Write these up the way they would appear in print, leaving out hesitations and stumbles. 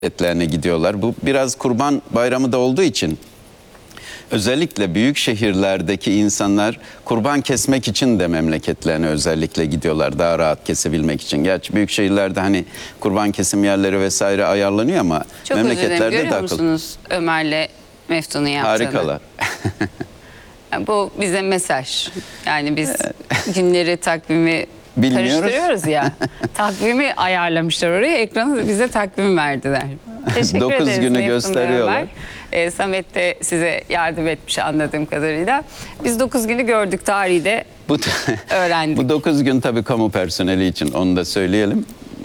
etlerine gidiyorlar. Bu biraz Kurban Bayramı da olduğu için özellikle büyük şehirlerdeki insanlar kurban kesmek için de memleketlerine özellikle gidiyorlar. Daha rahat kesebilmek için. Gerçi büyük şehirlerde hani kurban kesim yerleri vesaire ayarlanıyor ama çok memleketlerde görüyor daha musunuz Ömer'le Meftun'un yaptığını? harikalar. Bu bize mesaj. Yani biz günleri, takvimi Bilmiyoruz. karıştırıyoruz ya. Takvimi ayarlamışlar oraya. Ekranı bize takvim verdiler. Teşekkür 9 ederiz günü Meftun'a, gösteriyorlar. Ömer. Samet de size yardım etmiş anladığım kadarıyla. Biz 9 günü gördük, tarihi de öğrendik. Bu 9 gün tabii kamu personeli için, onu da söyleyelim.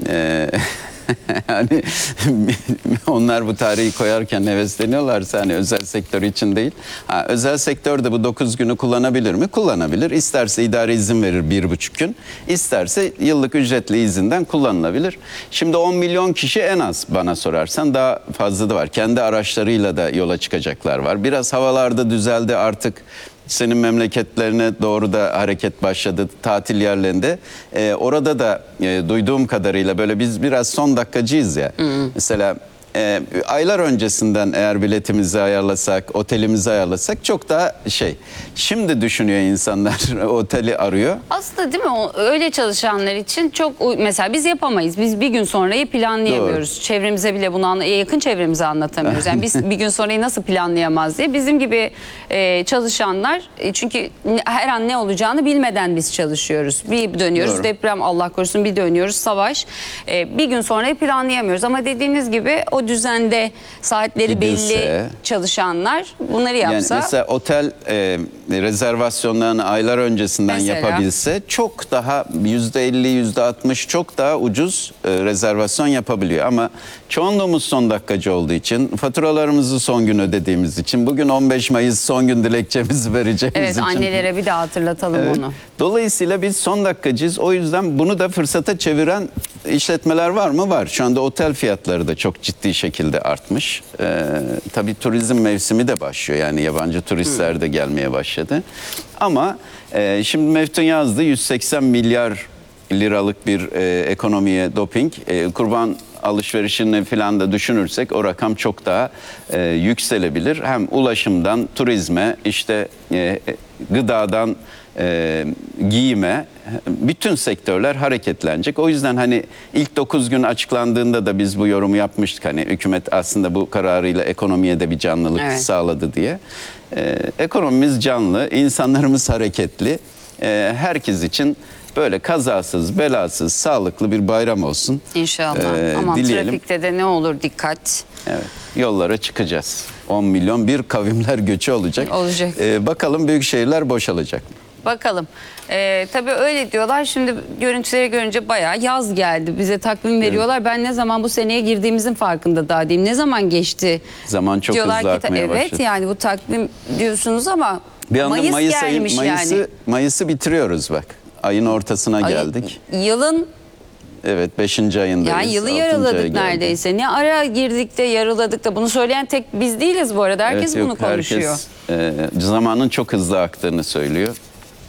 Yani onlar bu tarihi koyarken hevesleniyorlarsa hani özel sektör için değil. Özel sektör de bu 9 günü kullanabilir mi? Kullanabilir. İsterse idare izin verir 1,5 gün. İsterse yıllık ücretli izinden kullanılabilir. Şimdi 10 milyon kişi en az bana sorarsan, daha fazla da var. Kendi araçlarıyla da yola çıkacaklar var. Biraz havalarda düzeldi artık. Senin memleketlerine doğru da hareket başladı, tatil yerlerinde. Orada da duyduğum kadarıyla böyle biz biraz son dakikacıyız ya. Mesela aylar öncesinden eğer biletimizi ayarlasak, otelimizi ayarlasak çok daha Şimdi düşünüyor insanlar, oteli arıyor. Aslında değil mi, öyle çalışanlar için çok, mesela biz yapamayız. Biz bir gün sonrayı planlayamıyoruz. Doğru. Çevremize bile bunu yakın çevremize anlatamıyoruz. Yani biz bir gün sonrayı nasıl planlayamaz diye. Bizim gibi çalışanlar, çünkü her an ne olacağını bilmeden biz çalışıyoruz. Bir dönüyoruz, doğru, deprem Allah korusun, bir dönüyoruz savaş. Bir gün sonrayı planlayamıyoruz ama dediğiniz gibi o düzende saatleri gidilse, belli çalışanlar bunları yapsa. Yani mesela otel rezervasyonlarını aylar öncesinden mesela yapabilse çok daha %50, %60 çok daha ucuz rezervasyon yapabiliyor. Ama çoğunluğumuz son dakikacı olduğu için, faturalarımızı son gün ödediğimiz için, bugün 15 Mayıs son gün dilekçemizi vereceğimiz için. Evet, annelere bir de hatırlatalım onu. Dolayısıyla biz son dakikacıyız. O yüzden bunu da fırsata çeviren işletmeler var mı? Var. Şu anda otel fiyatları da çok ciddi şekilde artmış. Tabii turizm mevsimi de başlıyor. Yani yabancı turistler de gelmeye başladı. Ama şimdi Meftun yazdı, 180 milyar liralık bir ekonomiye doping. Kurban alışverişini falan da düşünürsek o rakam çok daha yükselebilir. Hem ulaşımdan turizme, işte gıdadan giyime, bütün sektörler hareketlenecek. O yüzden hani ilk 9 gün açıklandığında da biz bu yorumu yapmıştık. Hani hükümet aslında bu kararıyla ekonomiye de bir canlılık sağladı diye. Ekonomimiz canlı, insanlarımız hareketli. Herkes için böyle kazasız, belasız, sağlıklı bir bayram olsun. İnşallah. Aman dileyelim. Trafikte de ne olur dikkat. Evet, yollara çıkacağız. 10 milyon bir kavimler göçü olacak. Olacak. Bakalım büyük şehirler boşalacak mı? Bakalım. Tabii öyle diyorlar. Şimdi görüntüleri görünce bayağı yaz geldi. Bize takvim veriyorlar. Ben ne zaman bu seneye girdiğimizin farkında daha değilim. Ne zaman geçti? Zaman çok diyorlar hızlı akmaya başladı. Evet, yani bu takvim diyorsunuz ama bir anda Mayıs gelmiş yani. Mayıs'ı bitiriyoruz bak. Ayın ortasına geldik. Yılın evet 5. ayındayız. Yani yılı yarıladık neredeyse. Ne ara girdik de yarıladık da, bunu söyleyen tek biz değiliz bu arada. Herkes bunu konuşuyor. Herkes zamanın çok hızlı aktığını söylüyor.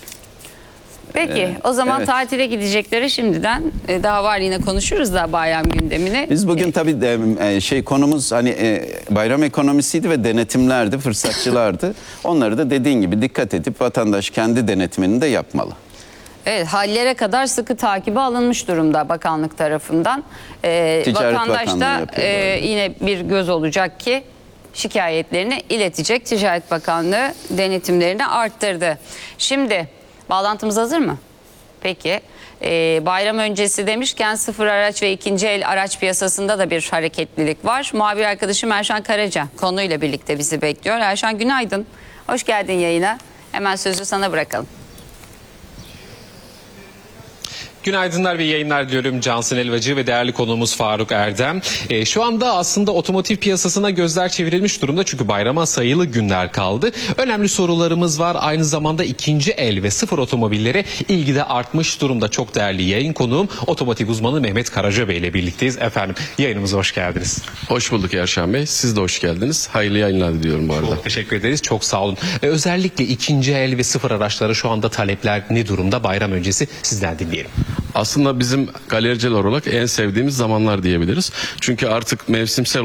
Peki o zaman evet, tatile gidecekleri şimdiden daha var, yine konuşuruz da bayram gündemini. Biz bugün tabii konumuz hani bayram ekonomisiydi ve denetimlerdi, fırsatçılardı. Onları da dediğin gibi dikkat edip vatandaş kendi denetimini de yapmalı. Evet, hallere kadar sıkı takibi alınmış durumda bakanlık tarafından. Vatandaş da yine bir göz olacak ki şikayetlerini iletecek. Ticaret Bakanlığı denetimlerini arttırdı. Şimdi bağlantımız hazır mı? Peki. Bayram öncesi demişken sıfır araç ve ikinci el araç piyasasında da bir hareketlilik var. Muhabir arkadaşım Erşan Karaca konuyla birlikte bizi bekliyor. Erşan, günaydın. Hoş geldin yayına. Hemen sözü sana bırakalım. Günaydınlar ve yayınlar diyorum Cansın Elvacı ve değerli konuğumuz Faruk Erdem. Şu anda aslında otomotiv piyasasına gözler çevrilmiş durumda, çünkü bayrama sayılı günler kaldı. Önemli sorularımız var. Aynı zamanda ikinci el ve sıfır otomobillere ilgi de artmış durumda. Çok değerli yayın konuğum otomotiv uzmanı Mehmet Karaca Bey ile birlikteyiz. Efendim, yayınımıza hoş geldiniz. Hoş bulduk Erşan Bey. Siz de hoş geldiniz. Hayırlı yayınlar diliyorum bu arada. Çok teşekkür ederiz. Çok sağ olun. Özellikle ikinci el ve sıfır araçlara şu anda talepler ne durumda? Bayram öncesi sizden dinleyelim. Aslında bizim galericiler olarak en sevdiğimiz zamanlar diyebiliriz. Çünkü artık mevsimsel